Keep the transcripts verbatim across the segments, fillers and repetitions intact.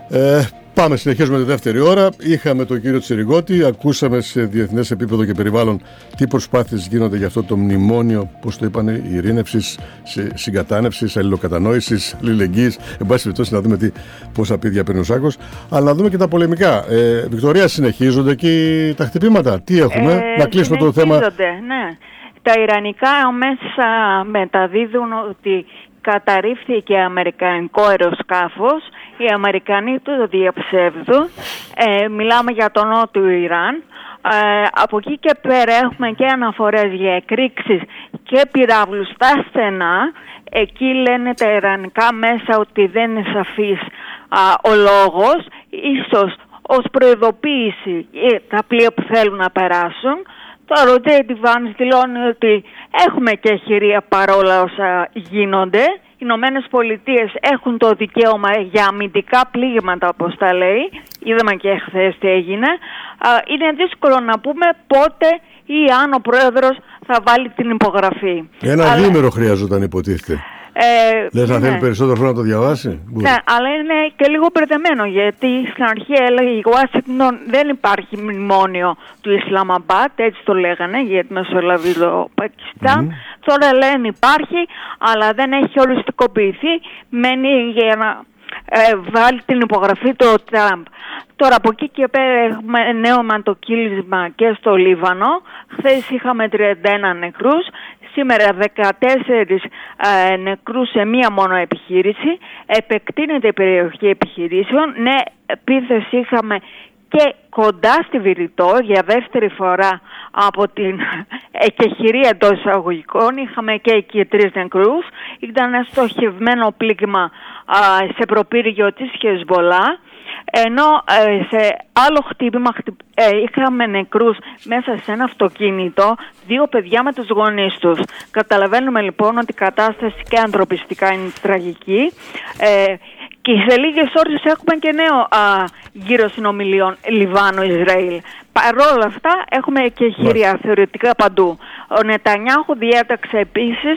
Ε, πάμε, συνεχίζουμε τη δεύτερη ώρα. Είχαμε τον κύριο Τσιριγώτη, ακούσαμε σε διεθνές επίπεδο και περιβάλλον τι προσπάθειες γίνονται για αυτό το μνημόνιο, πώς το είπανε, ειρήνευσης, συγκατάνευσης, αλληλοκατανόησης, αλληλεγγύης. Εν πάση περιπτώσει, να δούμε τι, πόσα πίδια παίρνει ο Σάκος. Αλλά να δούμε και τα πολεμικά. Ε, Βικτωρία, συνεχίζονται εκεί τα χτυπήματα. Τι έχουμε, ε, να κλείσουμε το θέμα. Ναι. Τα ιρανικά μέσα μεταδίδουν ότι καταρρίφθηκε αμερικανικό αεροσκάφος. Οι Αμερικανοί το διαψεύδουν. Ε, μιλάμε για τον νότιο Ιράν. Ε, από εκεί και πέρα έχουμε και αναφορές για εκρήξεις και πυράβλους στα στενά. Εκεί λένε τα ιρανικά μέσα ότι δεν είναι σαφής α, ο λόγος. Ίσως ως προειδοποίηση τα πλοία που θέλουν να περάσουν. Τώρα ο Τζέι Ντι Βάνς δηλώνει ότι έχουμε και εχειρία παρόλα όσα γίνονται. Οι Ηνωμένες Πολιτείες έχουν το δικαίωμα για αμυντικά πλήγματα, όπως τα λέει. Είδαμε και χθες τι έγινε. Είναι δύσκολο να πούμε πότε ή αν ο πρόεδρος θα βάλει την υπογραφή. Ένα Αλλά... διήμερο χρειαζόταν, υποτίθεται. Ε, Λες να ναι. θέλει περισσότερο χρόνο να το διαβάσει. Ναι, αλλά είναι και λίγο μπερδεμένο, γιατί στην αρχή έλεγε η Ουάσιγκτον δεν υπάρχει μνημόνιο του Ισλαμαμπάτ, έτσι το λέγανε, γιατί μεσολαβεί το Πακιστάν. Mm. Τώρα λένε υπάρχει, αλλά δεν έχει οριστικοποιηθεί, μένει για να ε, βάλει την υπογραφή του Τραμπ. Τώρα από εκεί και πέρα έχουμε νέο μαντοκύλισμα και στο Λίβανο. Χθες είχαμε τριάντα ένα νεκρούς. Σήμερα δεκατέσσερις ε, νεκρούς σε μία μόνο επιχείρηση. Επεκτείνεται η περιοχή επιχειρήσεων. Ναι, επίθεση είχαμε και κοντά στη Βηρητό για δεύτερη φορά από την εκεχηρία εντός εισαγωγικών. Είχαμε και εκεί τρεις νεκρούς. Ήταν ένα στοχευμένο πλήγμα ε, σε προπύργιο της Χεσμολάχ. Ενώ ε, σε άλλο χτύπημα ε, είχαμε νεκρούς μέσα σε ένα αυτοκίνητο, δύο παιδιά με τους γονείς τους. Καταλαβαίνουμε λοιπόν ότι η κατάσταση και ανθρωπιστικά είναι τραγική. Ε, και σε λίγες ώρες έχουμε και νέο α, γύρο συνομιλιών Λιβάνο-Ισραήλ. Παρόλα αυτά έχουμε και χειρία θεωρητικά παντού. Ο Νετανιάχου διέταξε επίσης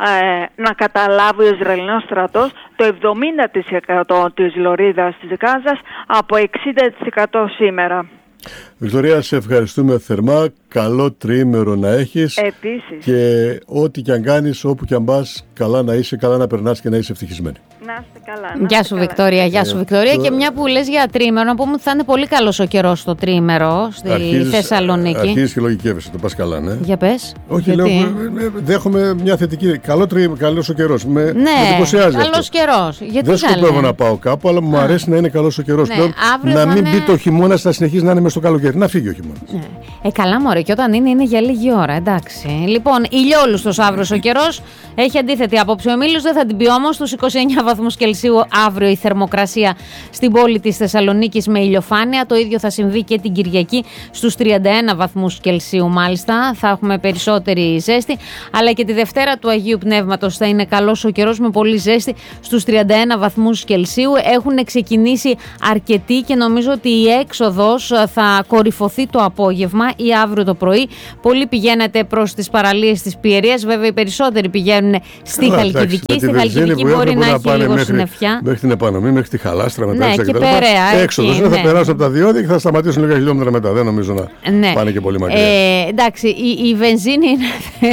ε, να καταλάβει ο Ισραηλινός στρατός το εβδομήντα τοις εκατό της λωρίδας της Γάζας από εξήντα τοις εκατό σήμερα. Βικτωρία, σε ευχαριστούμε θερμά. Καλό τριήμερο να έχεις. Επίσης. Και ό,τι και αν κάνεις, όπου και αν πας, καλά να είσαι, καλά να περνάς και να είσαι ευτυχισμένη. Να είστε καλά. Να γεια σου, καλά. Βικτωρία. Γεια σου, Βικτωρία. Και μια που λες για τρίμερο, να πούμε ότι θα είναι πολύ καλός ο καιρός στο τρίμερο στη αρχίζεις, Θεσσαλονίκη. Αρχίζεις και λογικεύεσαι, το πας καλά, ναι. Για πες. Όχι, γιατί? λέω, δέχομαι μια θετική. Καλό τρίμερο, καλός ο καιρός. Με, ναι, με εντυπωσιάζει. Καλός καιρός. Δεν σκοπεύω να πάω κάπου, αλλά μου αρέσει να είναι καλός ο καιρός. Ναι, να μην είναι... μπει το χειμώνα, θα συνεχίσει να είναι μες στο καλοκαίρι. Να φύγει ο χειμώνας. Ναι. Ε, καλά, μωρέ, και όταν είναι, είναι για λίγη ώρα, εντάξει. Λοιπόν, ηλιόλουστος αύριο ο καιρός. Έχει αντίθετη άποψη ο Μήλος, δεν θα την πει όμως. Στους είκοσι εννέα βαθμούς Κελσίου αύριο η θερμοκρασία στην πόλη της Θεσσαλονίκης με ηλιοφάνεια. Το ίδιο θα συμβεί και την Κυριακή στους τριάντα ένα βαθμούς Κελσίου, μάλιστα. Θα έχουμε περισσότερη ζέστη. Αλλά και τη Δευτέρα του Αγίου Πνεύματος θα είναι καλός ο καιρός με πολύ ζέστη στους τριάντα ένα βαθμούς Κελσίου. Έχουν ξεκινήσει αρκετοί και νομίζω ότι η έξοδος θα κορυφωθεί το απόγευμα ή αύριο το πρωί. Πολλοί πηγαίνετε προς τις παραλίες της Πιερίας. Βέβαια, οι περισσότεροι πηγαίνουν στη Καλά, Χαλκιδική. Στη Χαλκιδική μπορεί να έχει λίγο μέχρι, συννεφιά. Μέχρι την επανομή, μέχρι τη Χαλάστρα μετά. Ναι, και Περαία. Έξοδος, ναι. Θα περάσουν από τα διόδια και θα σταματήσουν λίγα χιλιόμετρα μετά. Δεν νομίζω να ναι. πάνε και πολύ μακριά. Ε, εντάξει, η, η βενζίνη είναι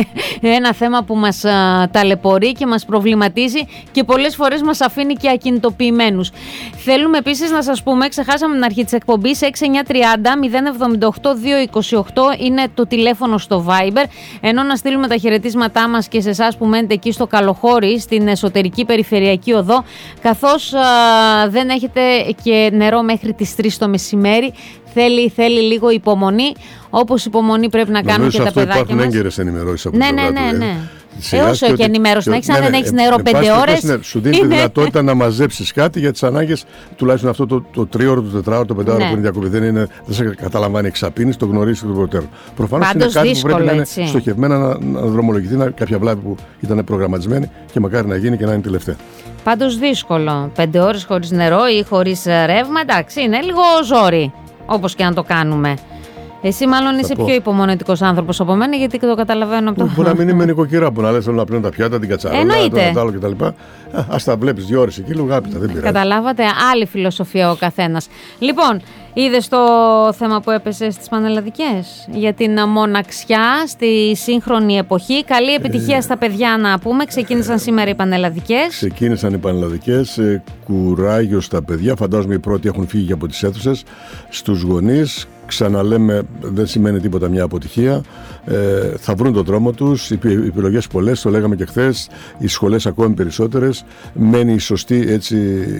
ένα θέμα που μας α, ταλαιπωρεί και μας προβληματίζει και πολλές φορές μας αφήνει και ακινητοποιημένους. Θέλουμε επίσης να σας πούμε, ξεχάσαμε την αρχή της εκπομπής, έξι εννιά τριάντα μηδέν εβδομήντα οκτώ δύο είκοσι οκτώ είναι το τηλέφωνο στο Viber, ενώ να στείλουμε τα χαιρετίσματά μας και σε εσάς που μένετε εκεί στο Καλοχώρι, στην εσωτερική περιφερειακή οδό, καθώς α, δεν έχετε και νερό μέχρι τις τρεις το μεσημέρι. Θέλει, θέλει λίγο υπομονή, όπως υπομονή πρέπει να κάνουν και τα παιδάκια μας. Υπάρχουν έγκαιρες ενημερώσεις από ναι, την ναι, ναι, ναι. Σιγά, ε, όσο και, και ενημέρωση να έχεις, αν δεν έχεις νερό πέντε ώρες. Ναι, σου δίνει τη δυνατότητα να μαζέψεις κάτι για τις ανάγκες, τουλάχιστον αυτό το, το τρίωρο, το τετράωρο, το πεντάωρο ναι. που είναι διακοπή. Δεν, είναι, δεν σε καταλαμβάνει εξαπίνης, το γνωρίζεις το προτέρων. Προφανώς είναι κάτι δύσκολο, που πρέπει να είναι στοχευμένα να, να δρομολογηθεί, να, κάποια βλάβη που ήταν προγραμματισμένη και μακάρι να γίνει και να είναι τελευταία. Πάντως δύσκολο. Πέντε ώρες χωρίς νερό ή χωρίς ρεύμα, εντάξει, είναι λίγο ζόρι, όπως και να το κάνουμε. Εσύ, μάλλον είσαι πιο υπομονετικός άνθρωπος από μένα, γιατί το καταλαβαίνω από το. Μπορεί να μην είμαι νοικοκυρά που να λες: θέλω να πλένω τα πιάτα, την κατσαρόλα, το άλλο κτλ. Ας τα βλέπεις δύο ώρες εκεί, λογάπητα, δεν πειράζει. Καταλάβατε, άλλη φιλοσοφία ο καθένας. Λοιπόν, είδες το θέμα που έπεσε στις πανελλαδικές για την μοναξιά στη σύγχρονη εποχή. Καλή επιτυχία ε, στα παιδιά, να πούμε. Ξεκίνησαν ε, σήμερα οι πανελλαδικές. Ξεκίνησαν οι πανελλαδικές. Ε, κουράγιο στα παιδιά. Φαντάζομαι οι πρώτοι έχουν φύγει από τις αίθουσες. Στους γονείς. Ξαναλέμε, δεν σημαίνει τίποτα μια αποτυχία. Ε, θα βρουν τον δρόμο τους. Οι επιλογές πολλές, το λέγαμε και χθες. Οι σχολές ακόμη περισσότερες. Μένει η σωστή, έτσι,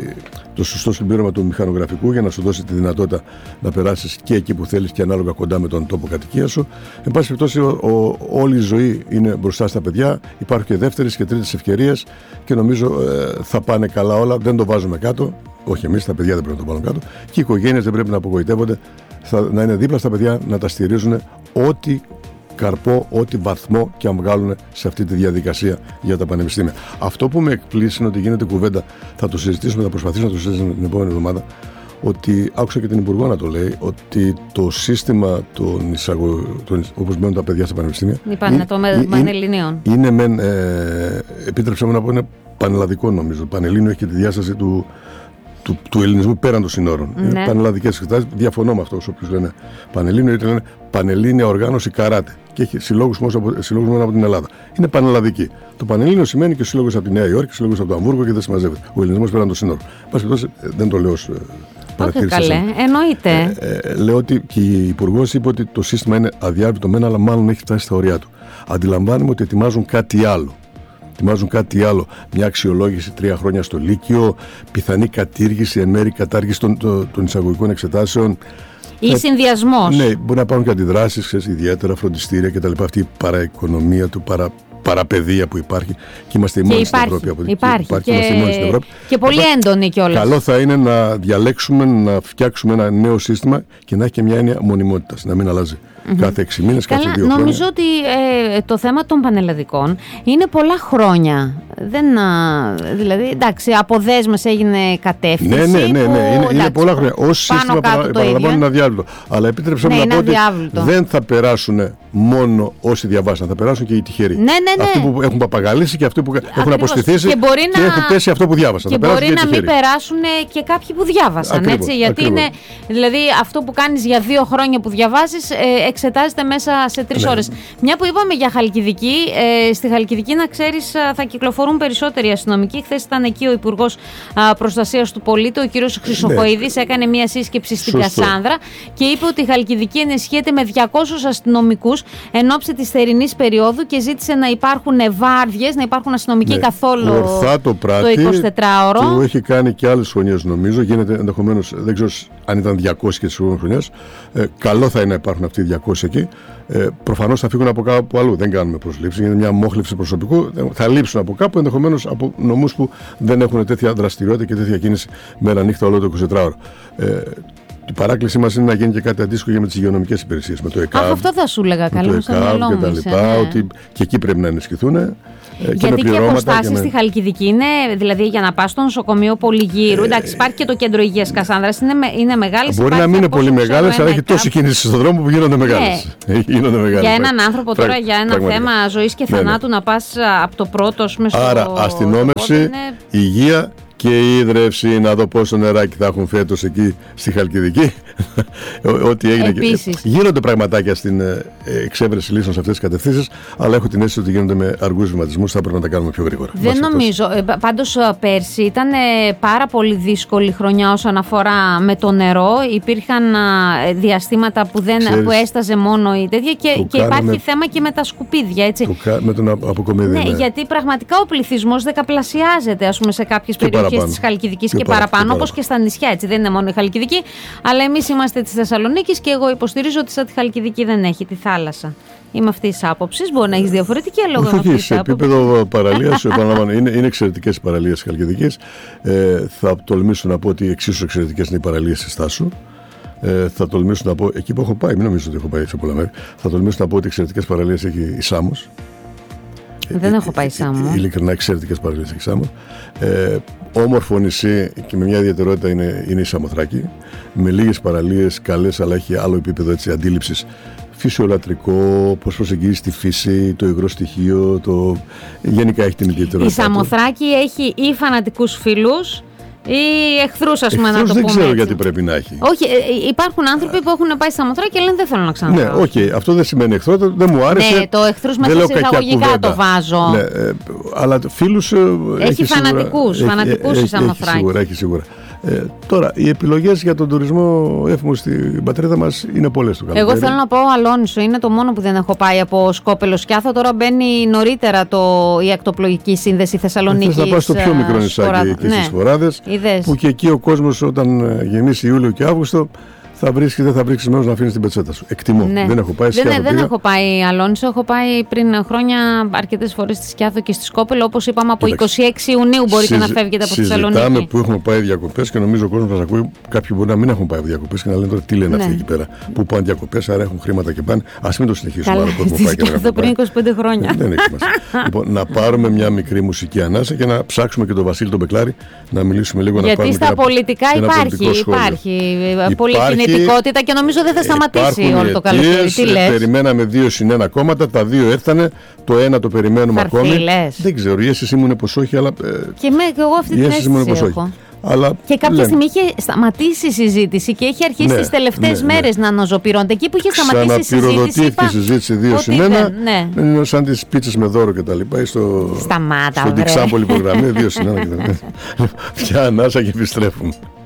το σωστό συμπλήρωμα του μηχανογραφικού για να σου δώσει τη δυνατότητα να περάσεις και εκεί που θέλεις και ανάλογα κοντά με τον τόπο κατοικίας σου. Εν πάση περιπτώσει, όλη η ζωή είναι μπροστά στα παιδιά. Υπάρχουν και δεύτερες και τρίτες ευκαιρίες και νομίζω ε, θα πάνε καλά όλα. Δεν το βάζουμε κάτω. Όχι εμείς, τα παιδιά δεν πρέπει να το βάλουν κάτω. Και οι οικογένειες δεν πρέπει να απογοητεύονται. Θα, να είναι δίπλα στα παιδιά, να τα στηρίζουν ό,τι καρπό, ό,τι βαθμό και αν βγάλουν σε αυτή τη διαδικασία για τα πανεπιστήμια. Αυτό που με εκπλήσει είναι ότι γίνεται κουβέντα, θα το συζητήσουμε, θα προσπαθήσουμε να το συζητήσουμε την επόμενη εβδομάδα, ότι άκουσα και την Υπουργό να το λέει, ότι το σύστημα των εισαγωγικών, όπως μένουν τα παιδιά στα πανεπιστήμια, είναι, το είναι, Πανελληνίων. Είναι μεν, ε, επίτρεψα μου να πω, είναι πανελλαδικό νομίζω. Το Πανελλήνιο έχει και τη διάσταση του Του, του ελληνισμού πέραν των συνόρων. Ναι. Είναι πανελλαδικές εξετάσεις. Διαφωνώ με αυτό, όσους λένε Πανελλήνιο, είτε λένε Πανελλήνια Οργάνωση Καράτε. Και έχει συλλόγους μόνο από την Ελλάδα. Είναι πανελλαδική. Το Πανελλήνιο σημαίνει και σύλλογος από τη Νέα Υόρκη, σύλλογος από το Αμβούργο και δεν συμμαζεύεται. Ο ελληνισμός πέραν των συνόρων. Πάση περιπτώσει, δεν το λέω ως παρατήρηση. Όχι καλέ, εννοείται. Ε, ε, λέω ότι και η Υπουργός είπε ότι το σύστημα είναι αδιάρρητο μένα, αλλά μάλλον έχει φτάσει στα ωριά του. Αντιλαμβάνομαι ότι ετοιμάζουν κάτι άλλο. Ετοιμάζουν κάτι άλλο. Μια αξιολόγηση τρία χρόνια στο Λύκειο, πιθανή κατήργηση, εν μέρει κατάργηση των, των, των εισαγωγικών εξετάσεων. Ή ε, συνδυασμός. Ναι, μπορεί να υπάρχουν και αντιδράσεις, ιδιαίτερα φροντιστήρια κτλ. Αυτή η παραοικονομία του, παρα, παραπαιδεία που υπάρχει. Και είμαστε οι μόνοι στην Ευρώπη. Από υπάρχει. υπάρχει και, είμαστε οι μόνοι στην Ευρώπη. Και πολύ έντονη κιόλας. Καλό θα είναι να διαλέξουμε, να φτιάξουμε ένα νέο σύστημα και να έχει και μια έννοια μονιμότητας, να μην αλλάζει. Mm-hmm. Κάθε έξι μήνες, κάθε δύο χρόνια. Νομίζω ότι ε, το θέμα των πανελλαδικών είναι πολλά χρόνια. Δεν, α, δηλαδή, εντάξει, από δέσμες έγινε κατεύθυνση. Ναι, ναι, ναι, ναι. Που, είναι, εντάξει, είναι πολλά χρόνια. Ως σύστημα παραλαμβάνω είναι αδιάβλητο. Αλλά επίτρεψα μου να πω ότι δεν θα περάσουν μόνο όσοι διαβάσαν, θα περάσουν και οι τυχεροί. Ναι, ναι, ναι. Αυτοί που έχουν παπαγαλίσει και αυτοί που Ακριβώς. έχουν αποστηθήσει και, και να... έχουν πέσει αυτό που διάβασαν. Και μπορεί να μην περάσουν και κάποιοι που διάβασαν. Ακριβώς, έτσι, γιατί ακριβώς. είναι, δηλαδή, αυτό που κάνεις για δύο χρόνια που διαβάζεις, ε, εξετάζεται μέσα σε τρεις ναι. ώρες. Μια που είπαμε για Χαλκιδική, ε, στη Χαλκιδική, να ξέρεις, θα κυκλοφορούν περισσότεροι αστυνομικοί. Χθες ήταν εκεί ο Υπουργός Προστασίας του Πολίτη, ο κύριος Χρυσοχοΐδης, ναι. έκανε μια σύσκεψη στην Σωστό. Κασάνδρα και είπε ότι η Χαλκιδική ενισχύεται με διακόσιους αστυνομικούς εν ώψη της θερινής περίοδου και ζήτησε να υπάρχουν βάρδιες, να υπάρχουν αστυνομικοί ναι. καθόλου Ορθά το, πράττει, το εικοσιτετράωρο. Το έχει κάνει και άλλες χρονιές νομίζω. Γίνεται ενδεχομένως, δεν ξέρω αν ήταν διακόσιες και τις προηγούμενες χρονιές. Ε, καλό θα είναι να υπάρχουν αυτοί οι διακόσιοι εκεί. Ε, προφανώς θα φύγουν από κάπου αλλού. Δεν κάνουμε προσλήψεις. Είναι μια μόχλευση προσωπικού. Θα λείψουν από κάπου, ενδεχομένως από νομούς που δεν έχουν τέτοια δραστηριότητα και τέτοια κίνηση μέρα νύχτα όλο το εικοσιτετράωρο. Ε, η παράκλησή μας είναι να γίνει και κάτι αντίστοιχο για με τις υγειονομικές υπηρεσίες. Με το ΕΚΑΒ. Αχ, αυτό θα σου έλεγα. Καλό με το ΕΚΑΒ και τα λοιπά. Ναι. Ότι και εκεί πρέπει να ενισχυθούν. Και γιατί και οι αποστάσεις με... στη Χαλκιδική είναι, δηλαδή για να πας στο νοσοκομείο Πολυγύρου. Ε, εντάξει, υπάρχει και το κέντρο υγείας Κασάνδρας, είναι, είναι μεγάλες. Μπορεί να μην είναι πολύ μεγάλες, αλλά έχει τόση κίνηση στον δρόμο που γίνονται μεγάλες. Ναι. γίνονται μεγάλες. Για έναν άνθρωπο τώρα, για ένα πραγματικά. θέμα ζωής και θανάτου, ναι, ναι. να πας από το πρώτο στο. Άρα, αστυνόμευση, είναι... υγεία και η ίδρυυση, να δω πόσο νεράκι θα έχουν φέτος εκεί στη Χαλκιδική. Ό,τι έγινε. Και... Γίνονται πραγματάκια στην εξέβρεση λύσεων σε αυτές τις κατευθύνσεις, αλλά έχω την αίσθηση ότι γίνονται με αργούς βηματισμούς, θα πρέπει να τα κάνουμε πιο γρήγορα. Δεν νομίζω. Ε, πάντως πέρσι ήταν πάρα πολύ δύσκολη χρονιά όσον αφορά με το νερό. Υπήρχαν διαστήματα που, δεν, που έσταζε μόνο η τέτοια και, και υπάρχει με... θέμα και με τα σκουπίδια. Έτσι. Το κα... Με τον αποκομίδι. Ναι, ναι, γιατί πραγματικά ο πληθυσμός δεκαπλασιάζεται, ας πούμε, σε κάποιες περιοχές της Χαλκιδικής και, και παραπάνω, όπως και στα νησιά. Έτσι. Δεν είναι μόνο η Χαλκιδική, αλλά εμείς είμαστε της Θεσσαλονίκης και εγώ υποστηρίζω ότι σαν τη Χαλκιδική δεν έχει τη θάλασσα. Είμαι αυτή τη άποψη. Μπορεί να έχει διαφορετική λόγω αυτή τη άποψη. Σε επίπεδο παραλίας, επαναλαμβάνω, είναι, είναι εξαιρετικές οι παραλίες της Χαλκιδικής. Ε, θα τολμήσω να πω ότι εξίσου εξαιρετικές είναι οι παραλίες της Στάσου. Ε, θα τολμήσω να πω, εκεί που έχω πάει, μην νομίζω ότι έχω πάει σε πολλά μέρη, θα τολμήσω να πω ότι εξαιρετικές παραλίες έχει η Σάμος. Δεν έχω πάει Σάμο. Ειλικρινά, εξαιρετικές παραλίες έχει Σάμο. Ε, όμορφο νησί και με μια ιδιαιτερότητα είναι, είναι η Σαμοθράκη. Με λίγες παραλίες, καλές, αλλά έχει άλλο επίπεδο έτσι, αντίληψης. Φυσιολατρικό, πώς προσεγγίζει τη φύση, το υγρό στοιχείο, το... γενικά έχει την ιδιαιτερότητα. Η Σαμοθράκη έχει ή φανατικούς φίλους ή εχθρούς, ας πούμε, να το πούμε. Δεν ξέρω έτσι. γιατί πρέπει να έχει. Όχι, υπάρχουν άνθρωποι που έχουν πάει στη Σαμοθράκη και λένε δεν θέλω να ξαναπάω. Ναι, οκ, okay, αυτό δεν σημαίνει εχθρό, δεν μου άρεσε. Ναι, το εχθρούς μέσα σε εισαγωγικά το βάζω. Ναι, ε, αλλά φίλους. Έχει, έχει φανατικούς, σίγουρα, φανατικούς έχει, η Σαμοθράκη. Έχει σίγουρα, έχει σίγουρα. Ε, τώρα, οι επιλογές για τον τουρισμό εύμο στην πατρίδα μας είναι πολλές του καλοκαίρι. Εγώ θέλω να πω Αλόνισο, είναι το μόνο που δεν έχω πάει από Σκόπελο Σκιάθο. Τώρα μπαίνει νωρίτερα το, η ακτοπλοϊκή σύνδεση Θεσσαλονίκης. Θες να πας στο πιο μικρό νησάκι και, ναι, στις Φοράδες, που και εκεί ο κόσμος όταν γεμίσει Ιούλιο και Αύγουστο θα βρεις και δεν θα βρεις μέρος να αφήνεις την πετσέτα σου. Εκτιμώ. Ναι. Δεν έχω πάει. Δεν, δεν έχω πάει Αλόνισο. Έχω πάει πριν χρόνια αρκετές φορές στη Σκιάθο και στη Σκόπελο. Όπως είπαμε, από είκοσι έξι Ιουνίου μπορείτε Συζη... να φεύγετε από τη Θεσσαλονίκη. Συζητάμε που έχουμε πάει διακοπές και νομίζω ο κόσμος μας ακούει. Κάποιοι μπορεί να μην έχουν πάει διακοπές και να λένε τώρα τι λένε, ναι, αυτοί εκεί πέρα. Που πάνε διακοπές, άρα έχουν χρήματα και πάνε. Ας μην το συνεχίσουμε. Καλά, αυτό πριν είκοσι πέντε χρόνια. Δεν έχει σημασία. Λοιπόν, να πάρουμε μια μικρή μουσική ανάσα και να ψάξουμε και τον Βασίλη τον Μπεκλάρη να μιλήσουμε λίγο. Γιατί στα πολιτικά υπάρχει πολλή κινητικότητα και νομίζω δεν θα σταματήσει όλο το καλοκαίρι. Τι λες? Περιμέναμε δύο συν ένα κόμματα, τα δύο έρθανε, το ένα το περιμένουμε ακόμη. Δεν ξέρω, η αίσθηση μου είναι πως όχι, αλλά. Και, με, και εγώ αυτή την αίσθηση έχω. Αλλά και κάποια λέμε. στιγμή είχε σταματήσει η συζήτηση και έχει αρχίσει, ναι, τις τελευταίες, ναι, μέρες, ναι, να νοζωπυρώνεται. Εκεί που είχε σταματήσει η συζήτηση. Ξαναπυροδοτήθηκε η συζήτηση δύο συν ένα. Ναι. Είναι σαν τις πίτσες με δώρο και τα λοιπά. Στο, Σταμάτα, στον Τιξάμπολη προγραμμή δύο συν ένα. Πια ανάσα και επιστρέφουμε.